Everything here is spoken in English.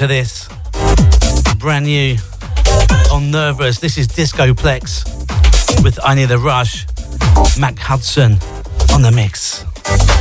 to this. Brand new on Nervous. This is Discoplex with I Need a Rush. Mac Hudson on the mix.